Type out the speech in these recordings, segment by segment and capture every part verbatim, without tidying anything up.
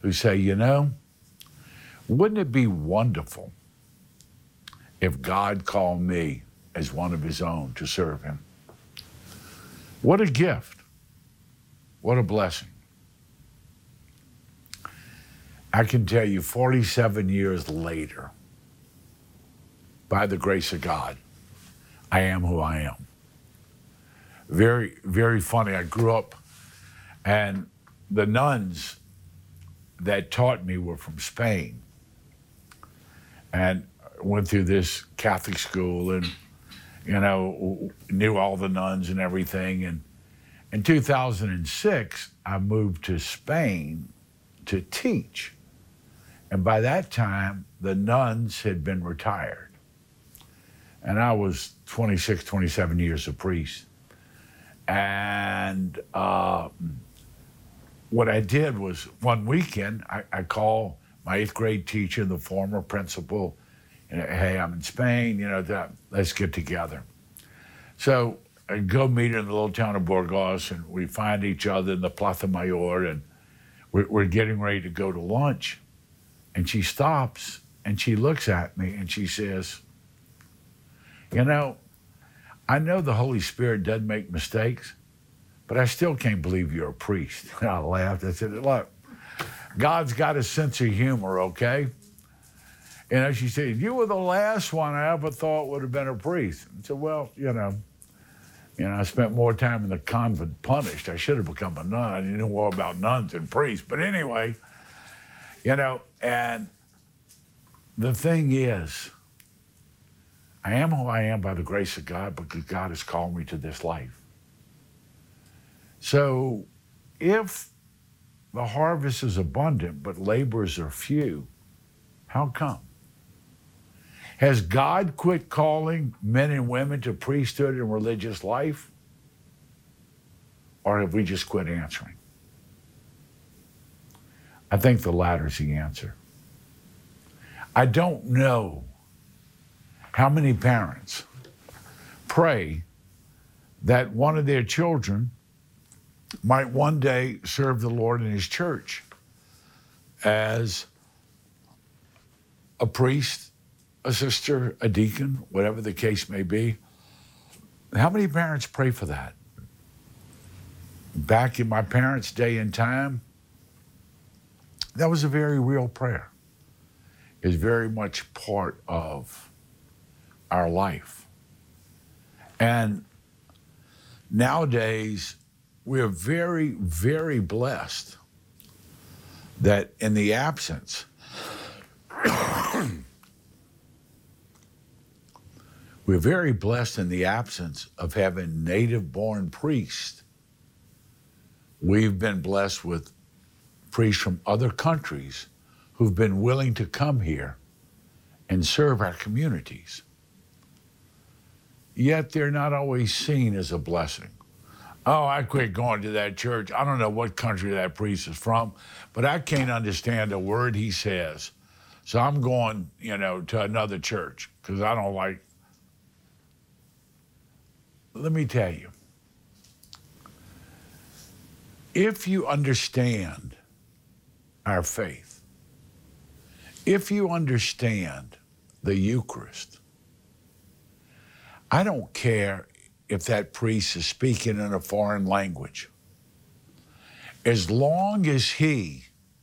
who say, you know, wouldn't it be wonderful if God called me as one of his own to serve him? What a gift. What a blessing. I can tell you forty-seven years later, by the grace of God, I am who I am. Very, very funny. I grew up, and the nuns that taught me were from Spain, and went through this Catholic school, and you know, knew all the nuns and everything. And in two thousand six, I moved to Spain to teach. And by that time, the nuns had been retired. And I was twenty-six, twenty-seven years a priest. And uh, what I did was one weekend, I, I called my eighth grade teacher, the former principal, and hey, I'm in Spain, you know, that, let's get together. So I go meet her in the little town of Burgos, and we find each other in the Plaza Mayor, and we're, we're getting ready to go to lunch. And she stops, and she looks at me, and she says, you know, I know the Holy Spirit doesn't make mistakes, but I still can't believe you're a priest. And I laughed. I said, look, God's got a sense of humor, okay? You know, she said, you were the last one I ever thought would have been a priest. I said, well, you know, you know, I spent more time in the convent punished. I should have become a nun. I knew more about nuns than priests. But anyway, you know, and the thing is, I am who I am by the grace of God because God has called me to this life. So if the harvest is abundant, but laborers are few, how come? Has God quit calling men and women to priesthood and religious life? Or have we just quit answering? I think the latter is the answer. I don't know how many parents pray that one of their children might one day serve the Lord in his church as a priest, a sister, a deacon, whatever the case may be. How many parents pray for that? Back in my parents' day and time, that was a very real prayer. It's very much part of our life. And nowadays, we're very, very blessed that in the absence we're very blessed in the absence of having native-born priests. We've been blessed with priests from other countries who've been willing to come here and serve our communities. Yet they're not always seen as a blessing. Oh, I quit going to that church. I don't know what country that priest is from, but I can't understand a word he says. So I'm going, you know, to another church because I don't like. Let me tell you, if you understand our faith, if you understand the Eucharist, I don't care if that priest is speaking in a foreign language. As long as he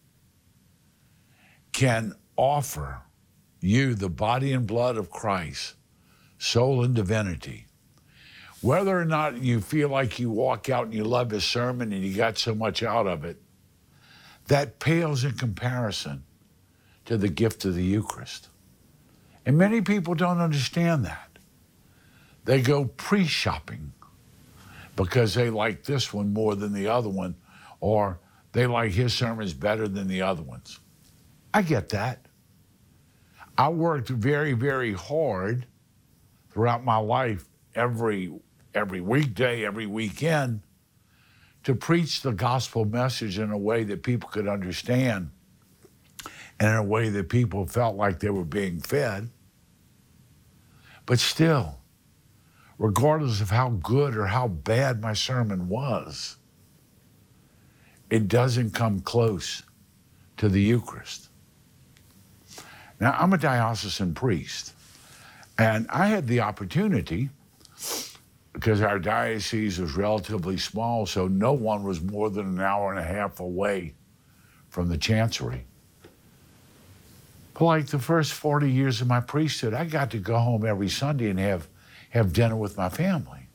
can offer you the body and blood of Christ, soul and divinity, whether or not you feel like you walk out and you love his sermon and you got so much out of it, that pales in comparison to the gift of the Eucharist. And many people don't understand that. They go pre-shopping because they like this one more than the other one, or they like his sermons better than the other ones. I get that. I worked very, very hard throughout my life, every, every weekday, every weekend, to preach the gospel message in a way that people could understand and in a way that people felt like they were being fed. But still, regardless of how good or how bad my sermon was, it doesn't come close to the Eucharist. Now, I'm a diocesan priest, and I had the opportunity, because our diocese was relatively small, so no one was more than an hour and a half away from the chancery. But like the first forty years of my priesthood, I got to go home every Sunday and have, have dinner with my family.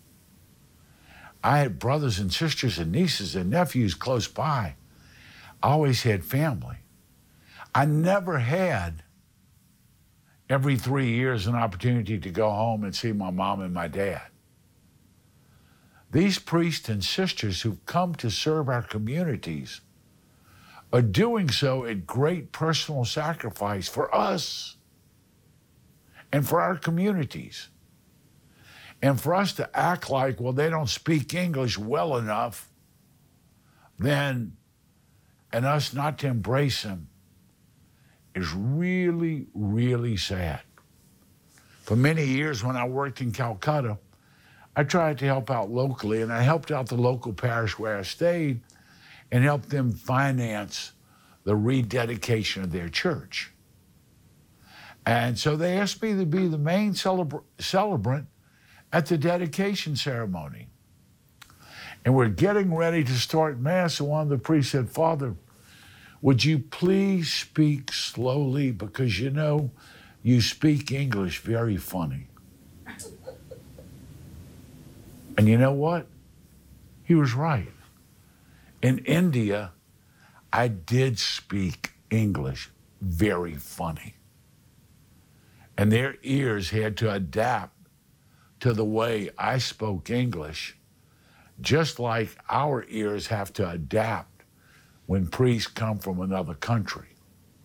I had brothers and sisters and nieces and nephews close by. I always had family. I never had every three years an opportunity to go home and see my mom and my dad. These priests and sisters who've come to serve our communities are doing so at great personal sacrifice for us and for our communities. And for us to act like, well, they don't speak English well enough, then, and us not to embrace them, is really, really sad. For many years when I worked in Calcutta, I tried to help out locally, and I helped out the local parish where I stayed and helped them finance the rededication of their church. And so they asked me to be the main celebra- celebrant at the dedication ceremony. And we're getting ready to start Mass, and one of the priests said, "Father, would you please speak slowly, because you know, you speak English very funny." And you know what? He was right. In India, I did speak English very funny. And their ears had to adapt to the way I spoke English, just like our ears have to adapt when priests come from another country.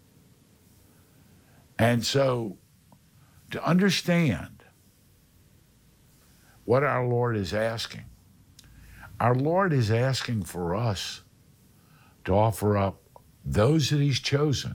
And so, to understand what our Lord is asking, our Lord is asking for us to offer up those that he's chosen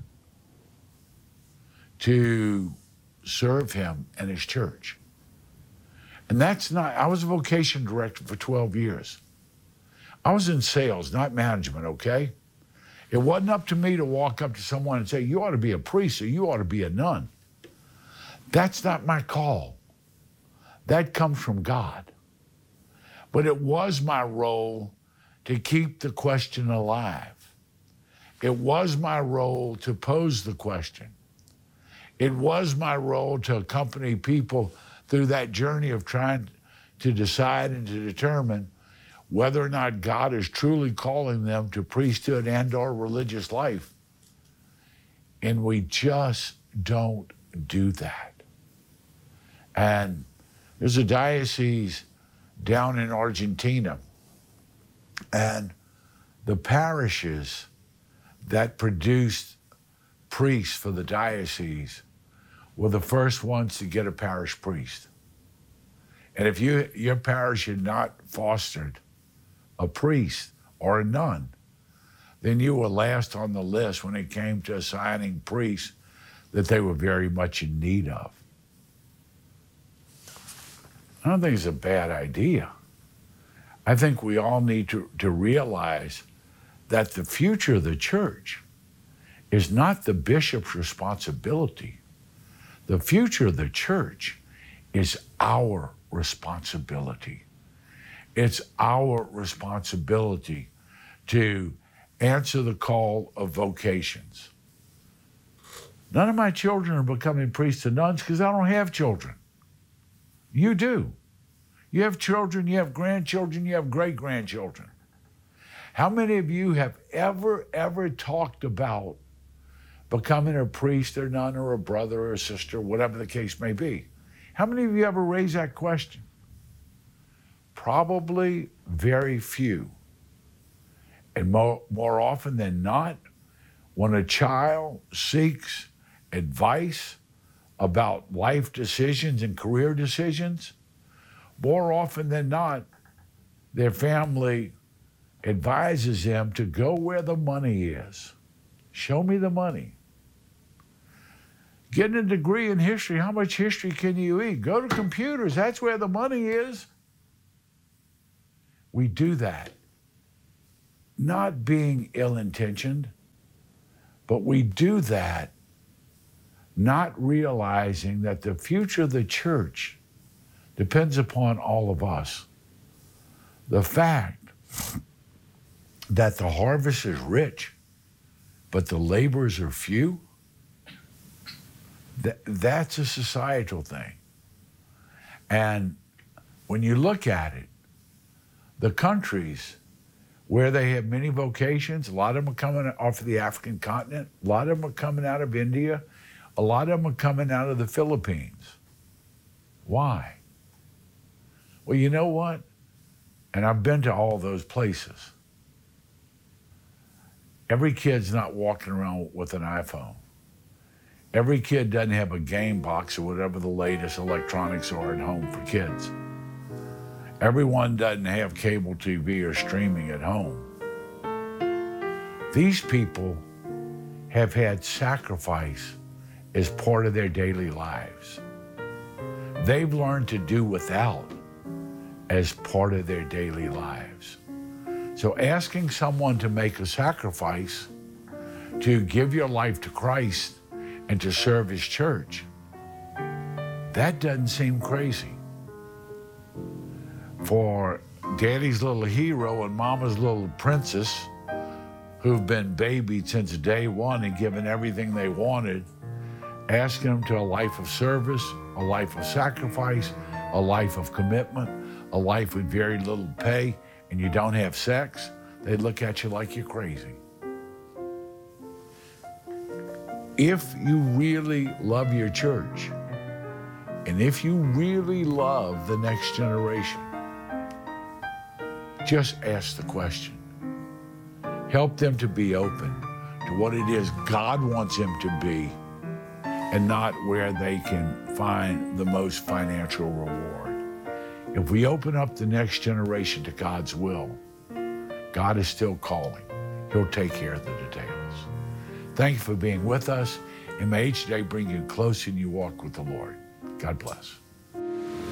to serve him and his church. And that's not, I was a vocation director for twelve years. I was in sales, not management, okay? It wasn't up to me to walk up to someone and say, "You ought to be a priest or you ought to be a nun." That's not my call. That comes from God. But it was my role to keep the question alive. It was my role to pose the question. It was my role to accompany people through that journey of trying to decide and to determine whether or not God is truly calling them to priesthood and or religious life. And we just don't do that. And there's a diocese down in Argentina, and the parishes that produced priests for the diocese were the first ones to get a parish priest. And if you your parish had not fostered a priest or a nun, then you were last on the list when it came to assigning priests that they were very much in need of. I don't think it's a bad idea. I think we all need to, to realize that the future of the church is not the bishop's responsibility. The future of the church is our responsibility. It's our responsibility to answer the call of vocations. None of my children are becoming priests and nuns because I don't have children. You do. You have children, you have grandchildren, you have great-grandchildren. How many of you have ever, ever talked about becoming a priest or nun or a brother or a sister, whatever the case may be? How many of you ever raised that question? Probably very few. And more, more often than not, when a child seeks advice about life decisions and career decisions, more often than not, their family advises them to go where the money is. Show me the money. Getting a degree in history, how much history can you eat? Go to computers, that's where the money is. We do that, not being ill-intentioned, But we do that not realizing that the future of the church depends upon all of us. The fact that the harvest is rich, but the laborers are few, that, that's a societal thing. And when you look at it, the countries where they have many vocations, a lot of them are coming off of the African continent, a lot of them are coming out of India, a lot of them are coming out of the Philippines. Why? Well, you know what? And I've been to all those places. Every kid's not walking around with an iPhone. Every kid doesn't have a game box or whatever the latest electronics are at home for kids. Everyone doesn't have cable T V or streaming at home. These people have had sacrifice as part of their daily lives. They've learned to do without as part of their daily lives. So asking someone to make a sacrifice to give your life to Christ and to serve his church, that doesn't seem crazy. For daddy's little hero and mama's little princess, who've been babied since day one and given everything they wanted, asking them to a life of service, a life of sacrifice, a life of commitment, a life with very little pay, and you don't have sex, they look at you like you're crazy. If you really love your church, and if you really love the next generation, just ask the question. Help them to be open to what it is God wants them to be, and not where they can find the most financial reward. If we open up the next generation to God's will, God is still calling. He'll take care of the details. Thank you for being with us, and may each day bring you closer in your walk with the Lord. God bless.